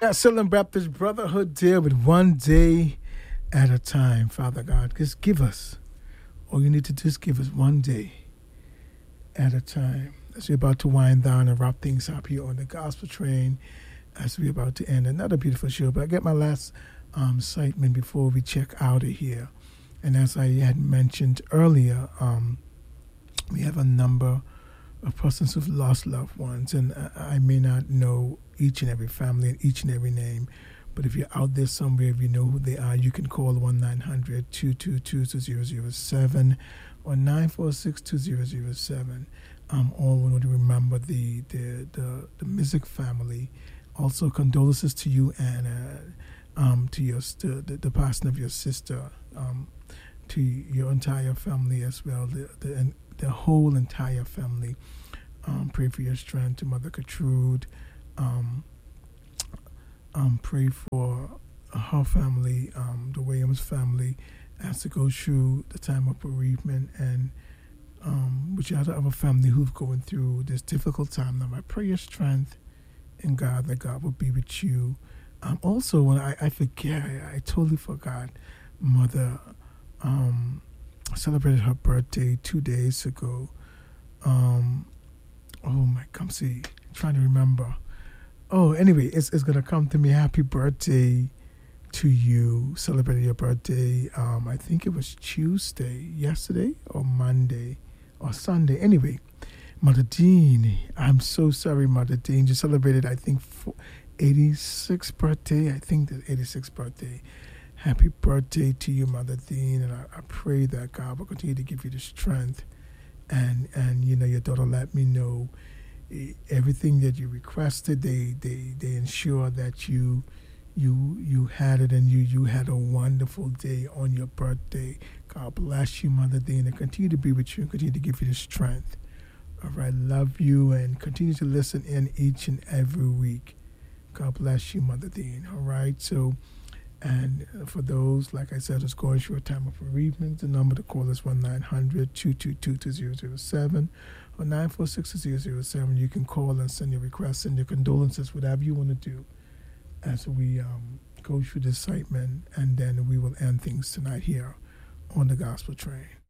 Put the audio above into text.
Salem Baptist Brotherhood deal with one day at a time, Father God. Just give us. All you need to just give us one day at a time. As we're about to wind down and wrap things up here on the Gospel Train, as we're about to end another beautiful show. But I get my last statement before we check out of here. And as I had mentioned earlier, we have a number of persons who've lost loved ones, and I may not know each and every family and each and every name, but if you're out there somewhere, if you know who they are, you can call 1-900-222-2007 or 946-2007. All want to remember the Mizik family. Also, condolences to you and to the passing of your sister, to your entire family as well, the whole entire family. Pray for your strength to Mother Gertrude. Pray for her family, the Williams family, as to go through the time of bereavement, and which other family who've going through this difficult time. Now, I pray your strength in God, that God will be with you. Also, when I forget, I totally forgot, Mother celebrated her birthday 2 days ago. Trying to remember. Oh, anyway, it's going to come to me. Happy birthday to you. Celebrated your birthday. I think it was Tuesday, yesterday, or Monday, or Sunday. Anyway, Mother Dean, I'm so sorry, Mother Dean. You celebrated, I think, 86th birthday. I think the 86th birthday. Happy birthday to you, Mother Dean. And I pray that God will continue to give you the strength. And your daughter let me know everything that you requested. They ensure that you had it, and you had a wonderful day on your birthday. God bless you, Mother Dean, and continue to be with you and continue to give you the strength. All right, love you, and continue to listen in each and every week. God bless you, Mother Dean. All right, so, and for those, like I said, who's going through a time of bereavement, the number to call is 1-900-222-2007 or 946-007. You can call and send your requests, send your condolences, whatever you want to do, as we go through this segment, and then we will end things tonight here on the Gospel Train.